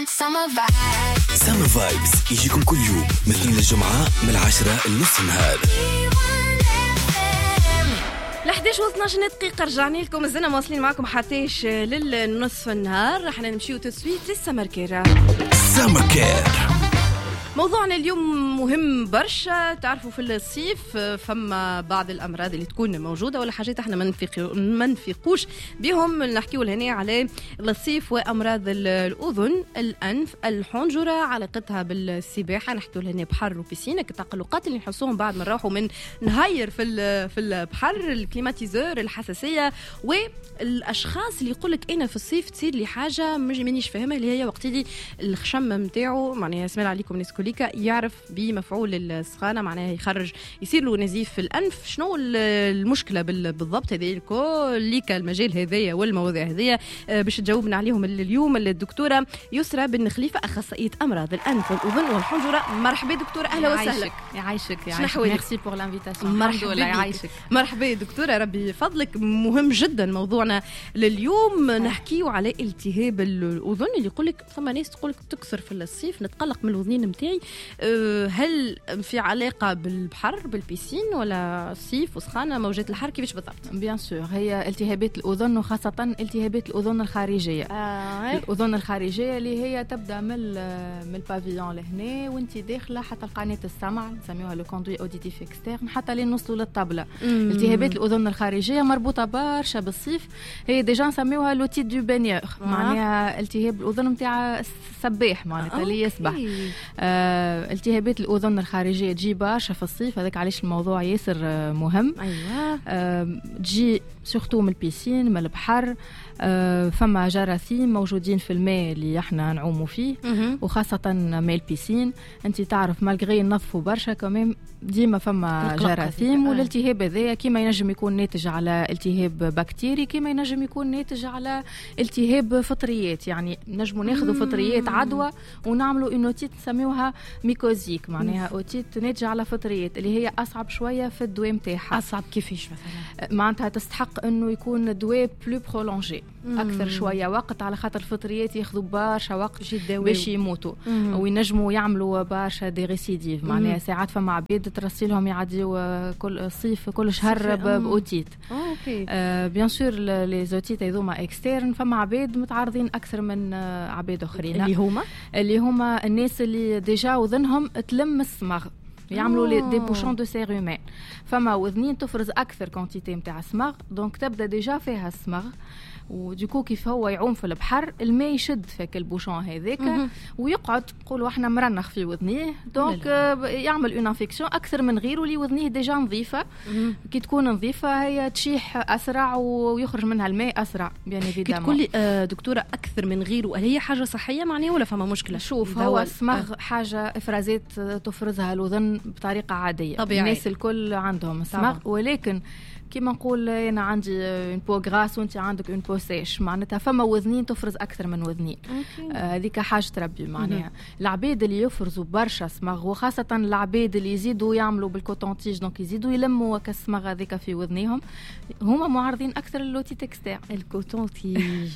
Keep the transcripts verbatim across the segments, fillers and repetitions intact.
Summer Vibes. Summer Vibes يجيكم كل يوم من الاثنين للجمعة من العاشرة لنصف النهار. لحداش واثناش دقيقة رجعني لكم، مازلنا مواصلين معكم حتىش للنصف النهار. راح نمشيو تسويت للسمر كير. سمر كير موضوعنا اليوم مهم برشا. تعرفوا في الصيف فما بعض الأمراض اللي تكون موجودة ولا حاجات احنا ما نفيقوش بهم. نحكيو لهنا على الصيف وأمراض الأذن، الأنف، الحنجرة، علاقتها بالسباحة. نحكيو لهنا بحر وبيسينة، التقلقات اللي نحسوهم بعد ما نروحوا من نهير في في البحر، الكليماتيزور، الحساسية، والأشخاص اللي يقولك أنا في الصيف تصير لي حاجة مانيش فاهمة اللي هي وقت اللي الخشم متاعو معناها اسمع عليكم ناس يعرف بمفعول السخانه، معناها يخرج يصير له نزيف في الانف. شنو المشكله بالضبط؟ هذه الكل المجال هذايا والمواضيع هذيا باش تجاوبنا عليهم اليوم الدكتوره يسرى بن خليفه، اخصائيه امراض الانف والاذن والحنجره. مرحبا دكتوره، اهلا وسهلا. يعيشك يعيشك ميرسي بور لانفيتاسيون. مرحبا يعيشك. مرحبا دكتوره، ربي فضلك. مهم جدا موضوعنا لليوم. نحكيو على التهاب الاذن اللي يقول لك ثم ناس تقول لك تكسر في الصيف، نتقلق من الاذنين نتاعي. هل في علاقة بالبحر بالبيسين ولا الصيف وسخانة موجات الحر كيفاش بالضبط؟ بيان سور هي التهابات الأذن وخاصة التهابات الأذن الخارجية. آه. الأذن الخارجية اللي هي تبدأ من من البافيون لهنا وانت داخلة حتى القناة السمع، نسميوها لو كوندوي اوديتيف اكسترن، حتى لين نوصلوا للطبلة. مم. التهابات الأذن الخارجية مربوطة برشا بالصيف، هي ديجا نسميوها لوتيت دو بانيور. آه. معناها التهاب الأذن نتاع السباح معناتها اللي يسبح. آه التهابات الأذن الخارجية تجي برشا في الصيف، هذاك علاش الموضوع ياسر مهم. أيوة. آه تجي سورتو من البيسين، من البحر. آه فما جراثيم موجودين في الماء اللي احنا نعوموا فيه، م- وخاصة ماء البيسين. انت تعرف مالغري نظفوا برشا كمان ديما فما جراثيم. والالتهاب هذا كيما ينجم يكون ناتج على التهاب بكتيري، كيما ينجم يكون ناتج على التهاب فطريات. يعني نجموا ناخذوا فطريات عدوى ونعملوا انوتيت نسميوها ميكوزيك، معناها اوتيت ناتجه على فطريات اللي هي اصعب شويه في الدواء نتاعها. اصعب كيفاش مثلا؟ معناتها تستحق انه يكون الدواء بلو برولونجي اكثر شويه وقت، على خاطر الفطريات ياخذوا برشا وقت باش يموتوا وينجموا يعملوا برشا دي ريسيديف. معناها ساعات فما عباد ترسلهم يعديوا كل الصيف كل شهر باوتيت. اوكي. آه بيان سور لي زوتيت هذوما اكسترن. فما عباد متعرضين اكثر من عباد اخرين اللي هما اللي هما الناس اللي ديجا وذنهم تلم الصمغ، يعملوا لي دي بوشون دو سيرومان. فما وذنين تفرز اكثر كونتيتي نتاع الصمغ، دونك تبدا ديجا فيها الصمغ، وديكو كيف هو يعوم في البحر الماء يشد فيك البوشون هذاك ويقعد نقولوا احنا مرنخ في وذنيه، دونك يعمل اون انفيكسيون اكثر من غيره اللي وذنيه ديجا نظيفه. كي تكون نظيفه هي تشيح اسرع ويخرج منها الماء اسرع. يعني كي تقول لي دكتوره اكثر من غيره، هل هي حاجه صحيه معناها ولا فما مشكله؟ شوف، هو الصمغ آه. حاجه افرازات تفرزها الاذن بطريقه عاديه طبيعي. الناس الكل عندهم الصمغ، ولكن كيما نقول انا عندي اون بو غراس وانت عندك اون بو سيش، معناتها فما وذنين تفرز اكثر من وذنين. هذيك آه حاجه تربي معناها. العباد اللي يفرزوا برشا صمغ، وخاصه العباد اللي يزيدوا يعملوا بالكوتونتيج، دونك يزيدوا يلموا كالصمغ هذيك في وذنيهم، هما معرضين اكثر للوتي تكستير. الكوتونتيج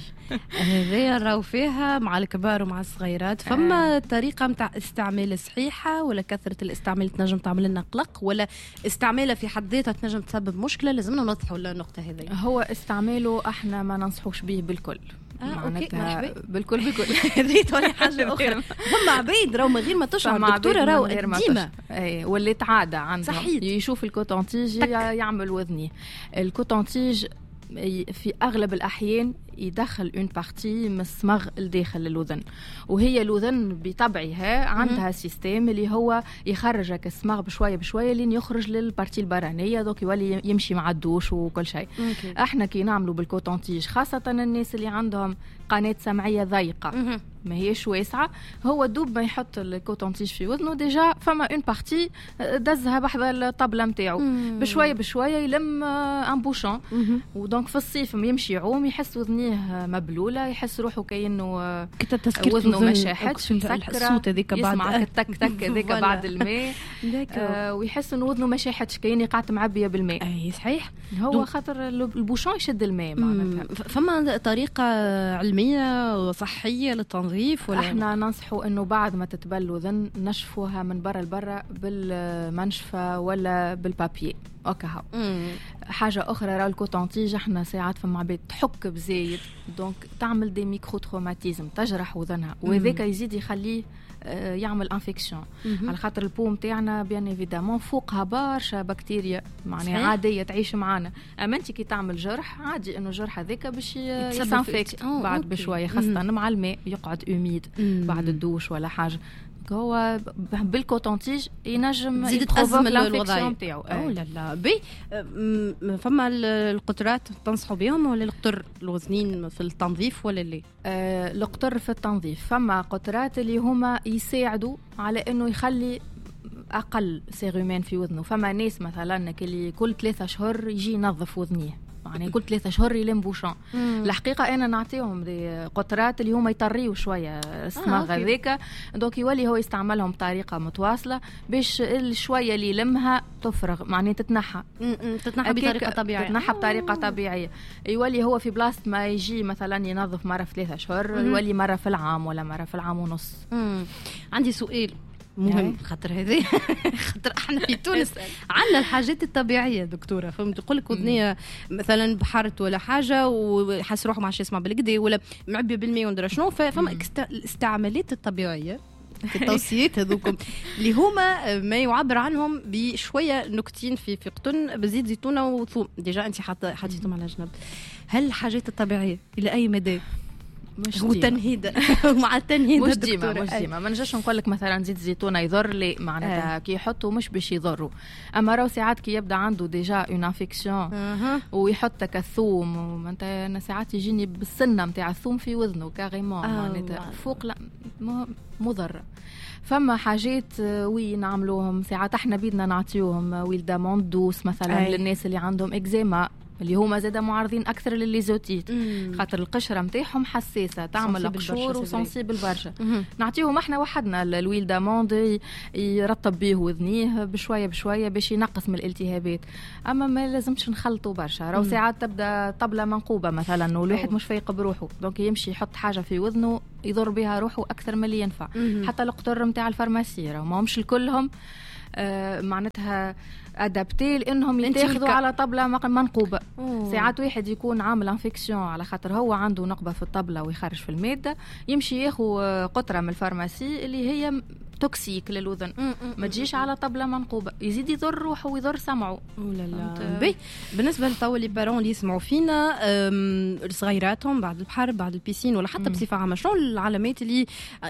هذه راهو فيها مع الكبار ومع الصغيرات. فما آه. طريقه نتاع استعمال صحيحه ولا كثره الاستعمال تنجم تعمل لنا قلق، ولا استعمالها في حد ذاتها تنجم تسبب مشكله؟ لازمنا نوضحوا النقطه هذه. هو استعماله احنا ما ننصحوش به بالكل. آه معناتها بالكل بالكل هذه ثاني حاجه اخرى. هم عبيد راهو من غير ما تشعر دكتوره راهو ديما اي واللي تعادى عندهم يشوف الكوتونتيج يعمل وذني. الكوتونتيج في أغلب الأحيان يدخل اون بارتي من الصمغ الداخل الأذن، وهي الأذن بطبعها عندها سيستم اللي هو يخرجك الصمغ بشوية بشوية لين يخرج للبارتي البرانية، دوك يولي يمشي مع الدوش وكل شيء. احنا كي نعملوا بالكوتونتيج، خاصة الناس اللي عندهم قناة سمعية ضيقة ما هيش واسعة، هو دوب ما يحط الكوتونتيج في وذنه ديجا فما اون بارتي دزها بحذا الطبلة متاعو بشوية بشوية يلم ان بوشون. ودونك في الصيف يمشي يعوم يحس وذنيه مبلولة، يحس روحه كأنه وذنه ما شاحتش، مسكرة، يسمع التك تك هذيك بعد الماء آه ويحس انه وذنه ما شاحتش كأنه قاعد معبية بالماء. اي صحيح، هو خاطر البوشون يشد الماء. معناتها فما طريقة علمية وصحية للتنظيف تنظيف ولا احنا ننصحوا انه بعد ما تتبل الاذن نشفوها من برا لبرا بالمنشفه ولا بالبابي اوكا. حاجه اخرى راه الكوتونتيج احنا ساعات فما عباد تحك بزايد دونك تعمل دي ميكرو تروماتيزم تجرح اذنها وهذاك يزيد يخليه يعمل انفيكسيون على خاطر البوم تاعنا بيان ايفيدامون فوقها برشا بكتيريا معناها عاديه تعيش معنا. اما انت كي تعمل جرح عادي انه الجرح هذاك باش يسانفيكت بعد بشويه خاصه مع الماء يقعد اوميد بعد الدوش ولا حاجه. هو بالكوتونتيج ينجم تزيد تأزم الوضعية نتاعو. او لا لا بي فما القطرات تنصحوا بهم ولا القطر الوزنين في التنظيف ولا اللي آه القطر في التنظيف فما قطرات اللي هما يساعدوا على انه يخلي اقل سيرومان في وذنه. فما ناس مثلا اللي كل ثلاثة اشهر يجي ينظف وذنيه يعني كل ثلاثة اشهر يلم بوشان. الحقيقه انا نعطيهم دي قطرات اللي هما يطريوا شويه الصماغ هذاك آه دونك يولي هو يستعملهم بطريقه متواصله باش الشويه اللي يلمها تفرغ معناها تتنحى تتنحى بطريقه طبيعيه تتنحى بطريقه طبيعيه. يولي هو في بلاصه ما يجي مثلا ينظف مره في ثلاثة اشهر يولي مره في العام ولا مره في العام ونص. مم. عندي سؤال مهم خاطر هذه خاطر احنا في تونس عندنا الحاجات الطبيعيه دكتوره فهمت تقول لك وذنيه مثلا بحرت ولا حاجه وحس روحه ما عادش يسمع بالكدا ولا معبيه بالماء وندرى شنو فما الاستعمالات الطبيعيه التوصيات هذوكم اللي هما ما يعبر عنهم بشويه نكتين في في قطن بزيت زيتونه وثوم ديجا انت حطيتهم على جنب. هل الحاجات الطبيعيه الى اي مدى مش هو تنهيد مع التنهيد مش ديما مش ديما ما نجمش نقول لك مثلا زيت زيتونه يضر لي معناتها كي يحطوا مش باش يضروا. اما راهو ساعات كي يبدا عنده ديجا اون انفيكسيون ويحط كالثوم ومعناتها انا ساعات يجيني بالسنه نتاع الثوم في وذنه كاريمون معناتها فوق لا مضر. فما حاجات وي نعملوهم ساعات احنا بيدنا نعطيوهم ويل داموند دوس مثلا أي. للناس اللي عندهم اكزيما اللي هما زادا معرضين اكثر للليزوتيت خاطر القشره نتاعهم حساسه تعمل قشور وسنسيبل برشا. نعطيهم احنا وحدنا الويل داموند يرطب به وذنيه بشويه بشويه باش ينقص من الالتهابات. اما ما لازمش نخلطوا برشا راهو ساعات تبدا طبله منقوبه مثلا والواحد مش فايق بروحه دونك يمشي يحط حاجه في وذنه يضر بها روحه اكثر من اللي ينفع. حتى القطر نتاع الفارماسي راهو ما همش الكلهم آه معناتها ادابتي لانهم يتاخذوا على طبله منقوبه. أوه. ساعات واحد يكون عامل انفيكسيون على خاطر هو عنده نقبه في الطبله ويخرج في الماده يمشي ياخذ قطره من الفارماسي اللي هي توكسيك للوذن ما تجيش على طبله منقوبه يزيد يضر روحه ويضر سمعه. لا لا بي بالنسبه لطو لي بارون اللي يسمعوا فينا صغيراتهم بعد البحر بعد البيسين ولا حتى بصفه عامه شنو العلامات اللي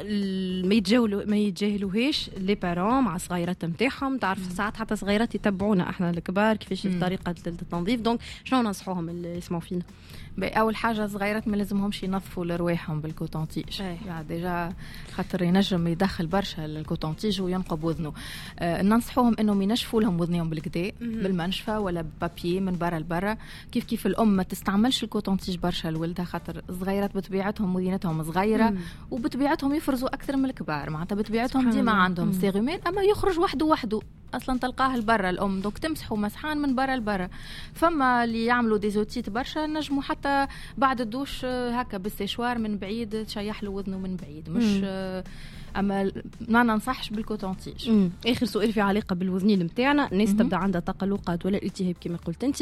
ما يتجاهلوا ما يتجاهلوهاش لي بارون مع صغيرات نتاعهم تعرف ساعات حتى صغيرات يتبعونا احنا الكبار كيفاش طريقه التنظيف دونك شنو ننصحوهم اللي يسمعوا فينا؟ اول حاجه صغيرات ما لازمهمش ينظفوا لرواحهم بالكوتونتيج يعني ديجا خاطر ينجم يدخل برشا الكوتونتيج وينقب وذنه. آه ننصحوهم انهم ينشفوا لهم وذنهم بالكدا بالمنشفه ولا بابي من برا لبرا. كيف كيف الام ما تستعملش الكوتونتيج برشا لولدها خاطر الصغيرات بطبيعتهم وذينتهم صغيره مم. وبطبيعتهم يفرزوا اكثر من الكبار معناتها بطبيعتهم ديما عندهم سيغومين اما يخرج وحده وحده اصلا تلقاه لبرا الام دوك تمسحوا مسحان من برا لبرا. فما اللي يعملوا ديزوتيت برشا نجموا حتى بعد الدوش هكا بالسيشوار من بعيد تشيح له وذنه من بعيد مش مم. اما ما ننصحش بالكوتونتيج. اخر سؤال في علاقه بالوذنين نتاعنا الناس تبدا عندها تقلقات ولا التهاب كما قلت انت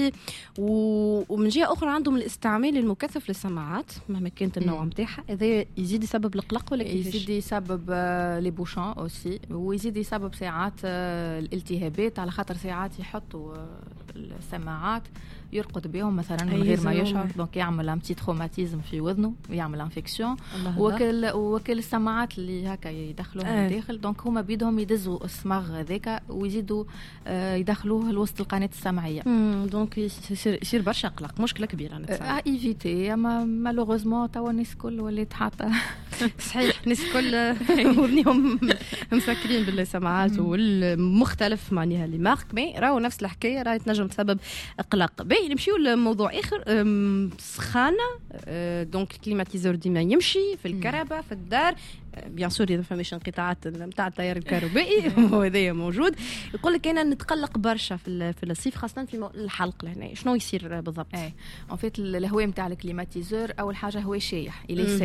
ومن جهه اخرى عندهم الاستعمال المكثف للسماعات مهما كانت النوع نتاعها هذا يزيد يسبب القلق ولا كيفاش؟ يزيد يسبب لي بوشون اوسي ويزيد يسبب ساعات الالتهابات على خاطر ساعات يحطوا السماعات يرقد بهم مثلا من غير ما يشعر دونك يعمل ان بتي تروماتيزم في وذنه ويعمل انفيكسيون. وكل وكل السماعات اللي هكا يدخلوها الداخل آه. دونك هما بيدهم يدزوا الصمغ هذاك ويزيدوا آه يدخلوه لوسط القناه السمعيه دونك يصير يصير برشا قلق مشكله كبيره اه ايفيتي اما مالوغوزمون توا الناس الكل ولات حاطه صحيح الناس الكل وذنيهم مسكرين بالسماعات والمختلف معناها لي مارك مي راهو نفس الحكايه راهي تنجم تسبب قلق. باهي نمشيو لموضوع اخر سخانه دونك الكليماتيزور ديما يمشي في الكهرباء في الدار بيان سور اذا فماش انقطاعات نتاع التيار الكهربائي وهذايا موجود. يقول لك انا نتقلق برشا في في الصيف خاصه في الحلق لهنا شنو يصير بالضبط؟ اي ان فيت الهواء نتاع الكليماتيزور اول حاجه هو شايح الي سيك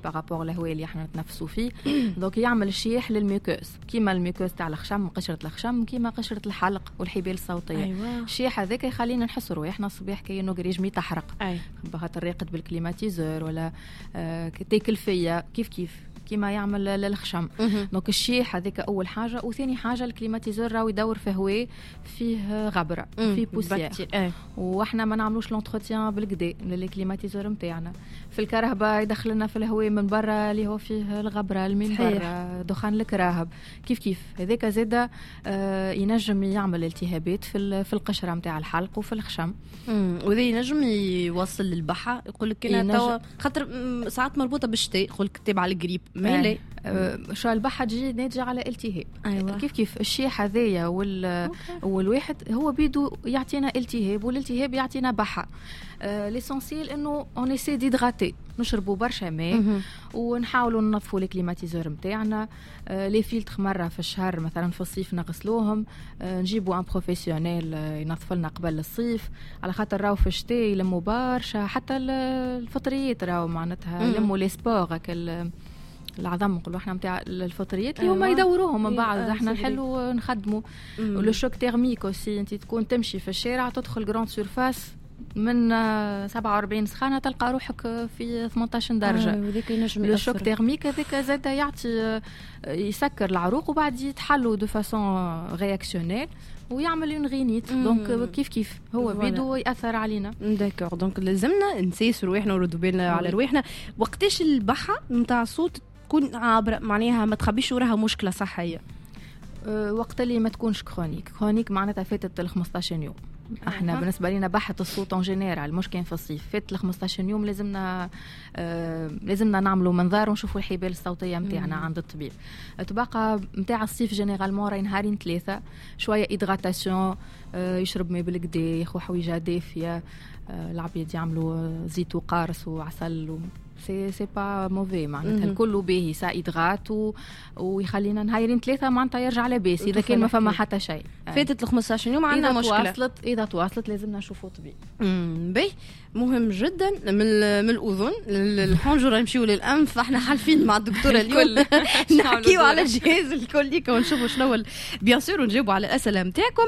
بارابور الهواء اللي احنا نتنفسوا فيه. دونك يعمل شيح للميوكوز كيما الميوكوز تاع الخشم قشره الخشم كيما قشره الحلق والحبال الصوتيه. أيوة. الشيح هذاك يخلينا نحس روحنا الصباح كأنه قريجمي تحرق. أي. خاطر راقد بالكليماتيزور ولا آه تاكل فيا كيف كيف كيما يعمل للخشم. دونك الشيح هذيك اول حاجه. وثاني حاجه الكليماتيزور راهو يدور في هواء فيه غبره فيه بوسيير واحنا ما نعملوش لونتروتيان بالكدا للكليماتيزور نتاعنا. في الكهرباء يدخل لنا في الهواء من برا اللي هو فيه الغبره من برا دخان الكراهب كيف كيف هذاك زاده آه ينجم يعمل التهابات في في القشره نتاع الحلق وفي الخشم. وذا ينجم يوصل للبحه. يقول لك انا توا خاطر ساعات مربوطه بالشتاء يقول لك تتبع الجريب مالي أه شو البحه تجي ناتجه على التهاب. أيوة. كيف كيف الشيح هذايا وال والواحد هو بيدو يعطينا التهاب والالتهاب يعطينا بحه. أه ليسونسيال انه اون اسي ديدغاتي نشربوا برشا ماء ونحاولوا ننظفوا الكليماتيزور نتاعنا. أه لي فيلتر مره في الشهر مثلا في الصيف نغسلوهم. أه نجيبوا ان بروفيسيونيل ينظف لنا قبل الصيف على خاطر راهو في الشتاء يلموا برشا حتى الفطريات راهو معناتها يلموا لي سبور العظم نقولوا احنا نتاع الفطريات اللي هما يدوروهم من بعد احنا نحلوا نخدموا. ولو شوك تيرميك اوسي انت تكون تمشي في الشارع تدخل جراند سورفاس من سبعة وأربعين سخانه تلقى روحك في ثمانية عشر درجه. آه لو شوك تيرميك هذاك زاد يعطي يسكر العروق وبعد يتحلوا دو فاسون رياكسيونيل ويعمل اون غينيت. دونك كيف كيف هو بيدو ياثر علينا. داكور. دونك لازمنا نسيس رواحنا ونردوا بالنا على رواحنا. وقتاش البحه نتاع الصوت تكون عابره معناها ما تخبيش وراها مشكله صحيه؟ أه وقت اللي ما تكونش كرونيك كرونيك معناتها فاتت ال خمسطاش يوم. احنا أه. بالنسبه لنا بحه الصوت اون جينيرال مش كان في الصيف فات ال خمسطاش يوم لازمنا آه لازمنا نعملوا منظار ونشوفوا الحبال الصوتيه نتاعنا عند الطبيب. الطباقه نتاع الصيف جينيرالمون راهي نهارين ثلاثه شويه ايدغاتاسيون آه يشرب ماء بالكدا ياخذ حويجه دافيه. آه العبيد يعملوا زيت وقارص وعسل و سي سي با موفي معناتها الكل باهي سا ايدغات ويخلينا نهايرين ثلاثه معناتها يرجع لاباس اذا كان ما فما حتى شيء. فاتت ال خمسطاش يوم عندنا مشكله. تواصلت اذا تواصلت لازمنا نشوفوا طبيب. امم باهي مهم جدا من من الاذن للحنجره نمشيو للانف. احنا حالفين مع الدكتوره اليوم نحكيو على الجهاز الكلي ونشوفوا شنو بيان سور ونجاوبوا على الاسئله نتاعكم.